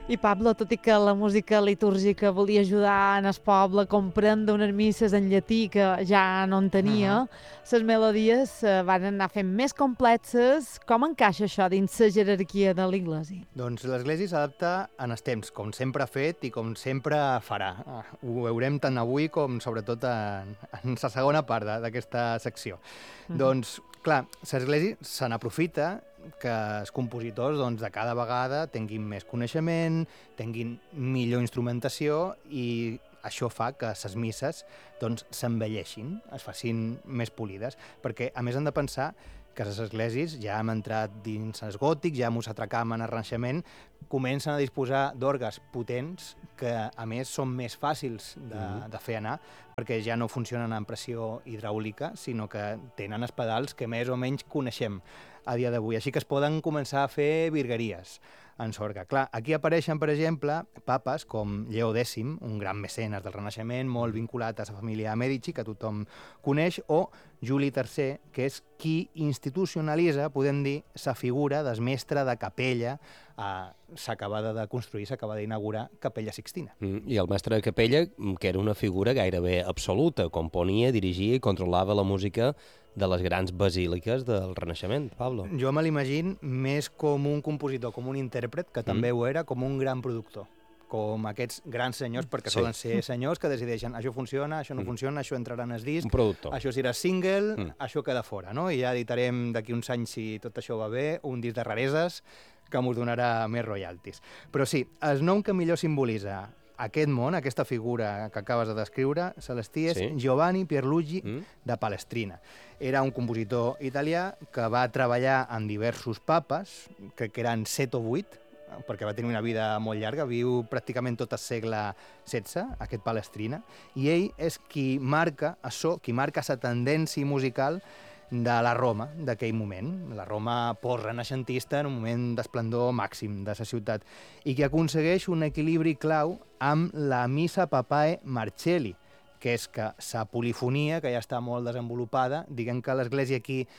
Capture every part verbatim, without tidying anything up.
I Pablo, tot i que la música litúrgica volia ajudar en el poble a comprendre unes misses en llatí que ja no en tenia, les uh -huh. melodies uh, van anar fent més complexes. Com encaixa això dins la jerarquia de l'Església? Doncs l'Església s'adapta en els temps, com sempre ha fet i com sempre farà. Ho veurem tant avui com sobretot en, en la segona part d'aquesta secció. Uh -huh. Doncs, clar, l'Església se n'aprofita que els compositors doncs, de cada vegada tinguin més coneixement, tinguin millor instrumentació i això fa que les misses doncs, s'embelleixin, es facin més polides, perquè a més hem de pensar que les esglésies, ja hem entrat dins els gòtics, ja mos atracam en arranjament, comencen a disposar d'orgues potents que a més són més fàcils de, de fer anar, perquè ja no funcionen amb pressió hidràulica, sinó que tenen els pedals que més o menys coneixem a dia d'avui. Així que es poden començar a fer virgueries en sorga. Clar, aquí apareixen, per exemple, papes com Lleó dècim, un gran mecenes del Renaixement, molt vinculat a la família Mèdici, que tothom coneix, o Juli tercer, que és qui institucionalitza, podem dir, la figura del mestre de capella. Uh, s'acaba de construir, s'acaba d'inaugurar Capella Sixtina. Mm, I el mestre de capella, que era una figura gairebé absoluta, componia, dirigia i controlava la música de les grans basíliques del Renaixement, Pablo. Jo me l'imagino més com un compositor, com un intèrpret, que també mm. ho era, com un gran productor, com aquests grans senyors, perquè sí. solen ser senyors que decideixen això funciona, això no mm. funciona, això entrarà en el disc, un productor. Això serà single, mm. això queda fora, no? I ja editarem d'aquí uns anys, si tot això va bé, un disc de rareses que mos donarà més royalties. Però sí, el nom que millor simbolitza aquest món, aquesta figura que acabes de descriure, Celestí, és sí. Giovanni Pierluigi mm. de Palestrina. Era un compositor italià que va treballar amb diversos papes, crec que eren set o vuit, perquè va tenir una vida molt llarga, viu pràcticament tot el segle setze, aquest Palestrina, i ell és qui marca això, qui marca la tendència musical de la Roma d'aquell moment, la Roma post-renaixentista en un moment d'esplendor màxim de la ciutat, i que aconsegueix un equilibri clau amb la Missa Papae Marcelli, que és que la polifonia, que ja està molt desenvolupada, diguem que l'Església aquí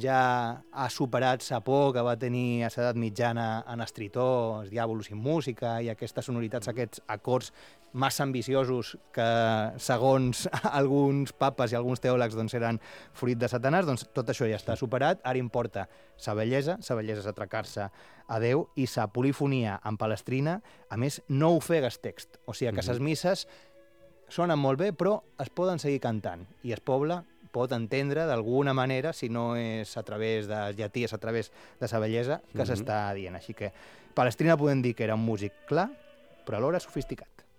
ja ha superat la por que va tenir a l'edat mitjana en el tritó, els diàbolos sin música i aquestes sonoritats, aquests acords massa ambiciosos que, segons alguns papes i alguns teòlegs, doncs, eren fruit de Satanàs, doncs tot això ja està superat. Ara importa la bellesa, la bellesa és atracar-se a Déu, i la polifonia en Palestrina, a més, no ofega el text. O sigui que les misses sonen molt bé, però es poden seguir cantant, i el poble pot entendre d'alguna manera, si no és a través del llatí, és a través de la bellesa que mm-hmm. s'està dient. Així que Palestrina podem dir que era un músic clar, però alhora sofisticat.